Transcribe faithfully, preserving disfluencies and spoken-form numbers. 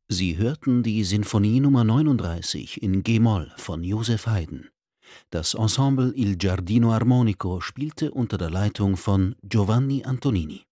Sie hörten die Sinfonie Nummer neununddreißig in G-Moll von Joseph Haydn. Das Ensemble Il Giardino Armonico spielte unter der Leitung von Giovanni Antonini.